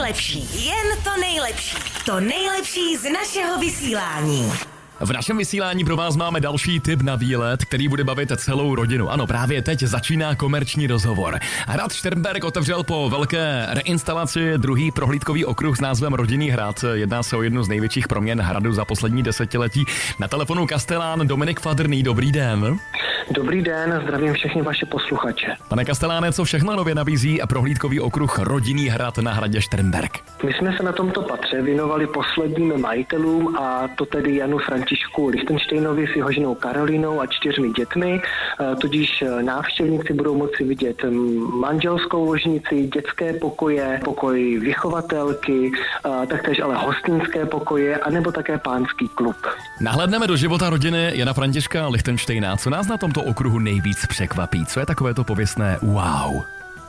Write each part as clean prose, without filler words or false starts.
nejlepší, jen to nejlepší. To nejlepší z našeho vysílání. V našem vysílání pro vás máme další tip na výlet, který bude bavit celou rodinu. Ano, právě teď začíná komerční rozhovor. Hrad Šternberk otevřel po velké reinstalaci druhý prohlídkový okruh s názvem Rodinný hrad. Jedná se o jednu z největších proměn hradu za poslední desetiletí. Na telefonu kastelán Dominik Fadrný, dobrý den. Dobrý den, zdravím všechny vaše posluchače. Pane kasteláne, co všechno nově nabízí prohlídkový okruh Rodinný hrad na hradě Šternberk? My jsme se na tomto patře věnovali posledním majitelům, a to tedy Janu Františku Lichtensteinovi s jeho ženou Karolínou a 4 dětmi, tudíž návštěvníci budou moci vidět manželskou ložnici, dětské pokoje, pokoj vychovatelky, taktéž ale hostinské pokoje, anebo také pánský klub. Nahlédneme do života rodiny Jana Františka Lichtensteina. Co nás na tomto okruhu nejvíc překvapí? Co je takové to pověstné wow?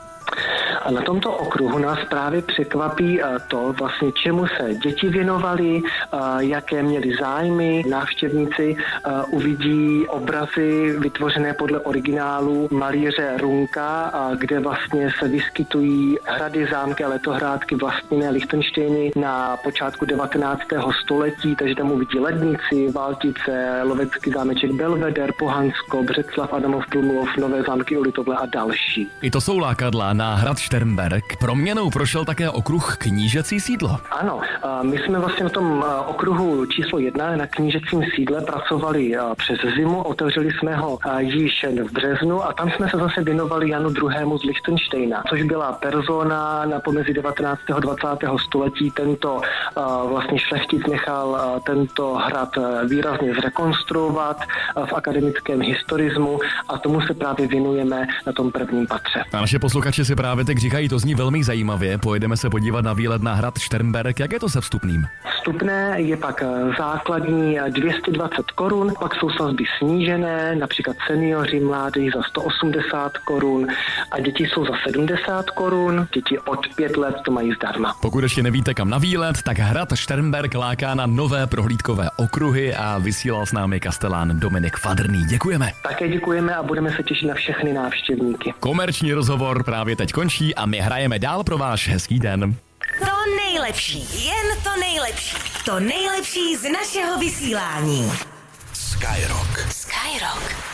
A na tomto okruhu nás právě překvapí to, vlastně čemu se děti věnovali, jaké měli zájmy. Návštěvníci uvidí obrazy vytvořené podle originálu malíře Runka, kde vlastně se vyskytují hrady, zámky a letohrádky vlastněné Lichtensteiny na počátku 19. století, takže tam uvidí Lednici, Valtice, lovecký zámeček Belveder, Pohansko, Břeclav, Adamov Plumlov, Nové zámky u Litovle a další. I to jsou lákadla na hrad Šternberk. Proměnou prošel také okruh Knížecí sídlo. Ano, my jsme vlastně na tom okruhu číslo 1 na Knížecím sídle pracovali přes zimu, otevřeli jsme ho již v březnu a tam jsme se zase věnovali Janu II. Z Lichtensteina, což byla persona na pomezí 19. a 20. století. Tento vlastně šlechtic nechal tento hrad výrazně zrekonstruovat v akademickém historismu a tomu se právě věnujeme na tom prvním patře. A naše posluchači si právě teď říkají, to zní velmi zajímavě. Pojedeme se podívat na výlet na hrad Šternberk. Jak je to se vstupným? Vstupné je pak základní 220 korun, pak jsou sazby snížené, například seniori mládež za 180 korun a děti jsou za 70 korun, děti od 5 let to mají zdarma. Pokud ještě nevíte kam na výlet, tak hrad Šternberk láká na nové prohlídkové okruhy a vysílal s námi kastelán Dominik Fadrný. Děkujeme. Také děkujeme a budeme se těšit na všechny návštěvníky. Komerční rozhovor právě teď končí a my hrajeme dál pro váš hezký den. To nejlepší, jen to nejlepší. To nejlepší z našeho vysílání. Skyrock. Skyrock.